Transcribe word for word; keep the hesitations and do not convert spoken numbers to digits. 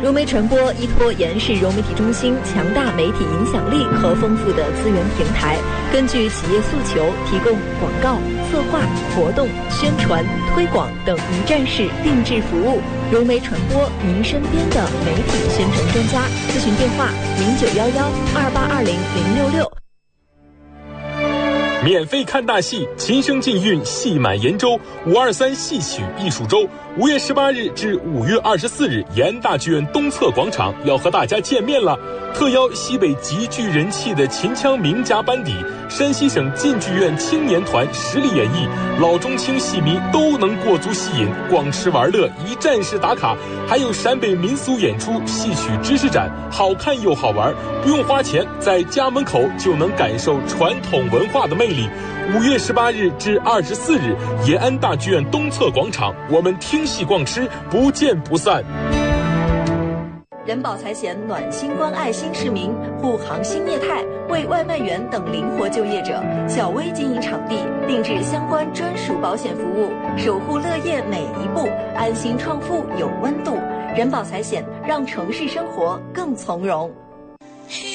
融媒传播依托延世融媒体中心强大媒体影响力和丰富的资源平台，根据企业诉求，提供广告、策划、活动、宣传、推广等一站式定制服务。融媒传播，您身边的媒体宣传专家。咨询电话：零九幺幺二八二零零六六。 免费看大戏，琴声尽韵，戏满延州。五二三戏曲艺术周，五月十八日至五月二十四日，延安大剧院东侧广场要和大家见面了。特邀西北极具人气的秦腔名家班底，山西省晋剧院青年团实力演绎，老中青戏迷都能过足戏瘾，逛吃玩乐，一站式打卡。还有陕北民俗演出、戏曲知识展，好看又好玩，不用花钱，在家门口就能感受传统文化的魅力。五月十八日至二十四日，延安大剧院东侧广场，我们听戏逛吃，不见不散。 人保财险暖心关爱新市民，护航新业态，为外卖员等灵活就业者小微经营场地定制相关专属保险服务，守护乐业每一步，安心创富有温度。人保财险让城市生活更从容。